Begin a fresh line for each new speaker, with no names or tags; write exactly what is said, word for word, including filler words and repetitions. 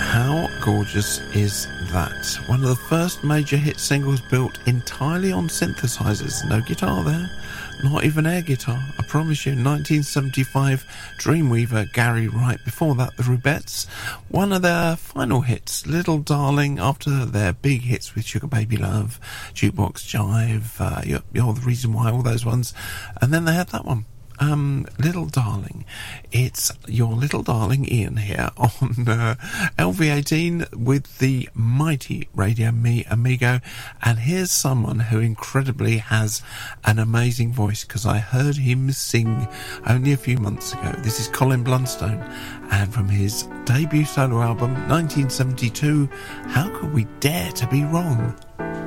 How gorgeous is that? One of the first major hit singles built entirely on synthesizers. No guitar there, not even air guitar. I promise you, nineteen seventy-five, Dreamweaver, Gary Wright. Before that, the Rubettes. One of their final hits, Little Darling, after their big hits with Sugar Baby Love, Jukebox Jive, uh, you're, you're the Reason Why, all those ones. And then they had that one. Um, Little Darling. It's your little darling Ian here on uh, L V eighteen with the mighty Radio Me Amigo, and here's someone who incredibly has an amazing voice, because I heard him sing only a few months ago. This is Colin Blunstone, and from his debut solo album nineteen seventy-two, How Could We Dare to Be Wrong?